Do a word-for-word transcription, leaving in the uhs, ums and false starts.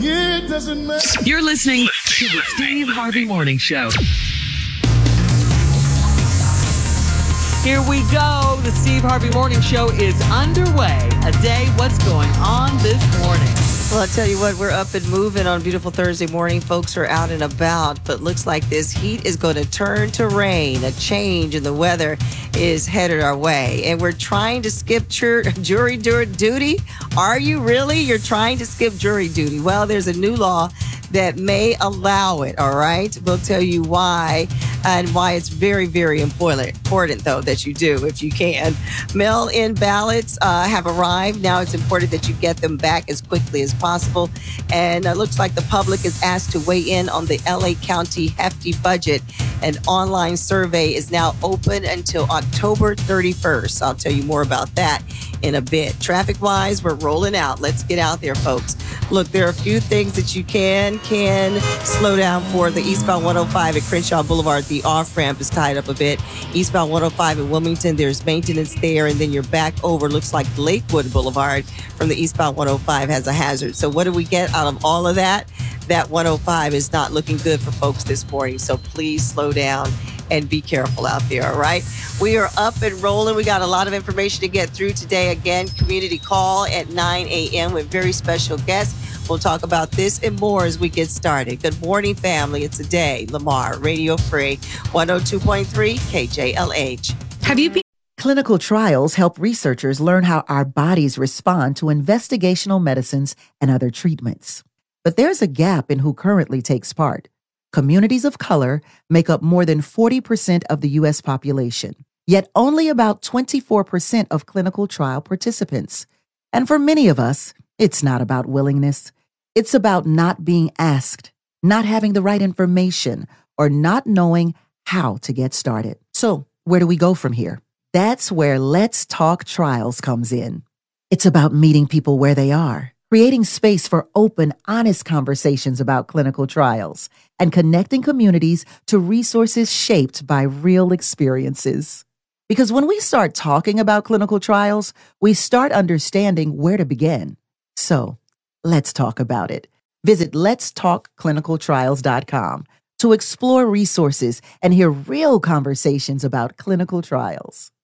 It doesn't matter. You're listening to the Steve Harvey Morning Show. Here we go. The Steve Harvey Morning Show is underway. A day, what's going on this morning? Well, I'll tell you what, we're up and moving on a beautiful Thursday morning. Folks are out and about, but looks like this heat is going to turn to rain. A change in the weather is headed our way. And we're trying to skip jur- jury dur- duty. Are you really? You're trying to skip jury duty. Well, there's a new law that may allow it, all right? We'll tell you why and why it's very, very important, important though, that you do if you can. Mail-in ballots uh, have arrived. Now it's important that you get them back as quickly as possible. And it looks like the public is asked to weigh in on the L A County hefty budget. An online survey is now open until October thirty-first. I'll tell you more about that in a bit. Traffic-wise, we're rolling out. Let's get out there, folks. Look, there are a few things that you can can slow down for. The eastbound one oh five at Crenshaw Boulevard, the off-ramp is tied up a bit. Eastbound one oh five at Wilmington, there's maintenance there, and then you're back over. Looks like Lakewood Boulevard from the eastbound one oh five has a hazard. So what do we get out of all of that? That one oh five is not looking good for folks this morning. So please slow down and be careful out there, all right? We are up and rolling. We got a lot of information to get through today. Again, community call at nine a.m. with very special guests. We'll talk about this and more as we get started. Good morning, family. It's a day. Lamar, Radio Free, one oh two point three K J L H. Have you been? Clinical trials help researchers learn how our bodies respond to investigational medicines and other treatments. But there's a gap in who currently takes part. Communities of color make up more than forty percent of the U S population, yet only about twenty-four percent of clinical trial participants. And for many of us, it's not about willingness. It's about not being asked, not having the right information, or not knowing how to get started. So where do we go from here? That's where Let's Talk Trials comes in. It's about meeting people where they are, creating space for open, honest conversations about clinical trials, and connecting communities to resources shaped by real experiences. Because when we start talking about clinical trials, we start understanding where to begin. So let's talk about it. Visit lets talk clinical trials dot com to explore resources and hear real conversations about clinical trials.